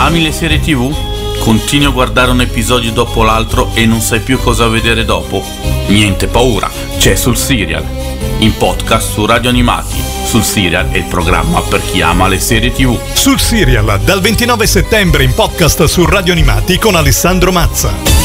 Ami le serie TV? Continui a guardare un episodio dopo l'altro e non sai più cosa vedere dopo? Niente paura, c'è Sul Serial, in podcast su Radio Animati. Sul Serial è il programma per chi ama le serie TV. Sul Serial, dal 29 settembre in podcast su Radio Animati con Alessandro Mazza.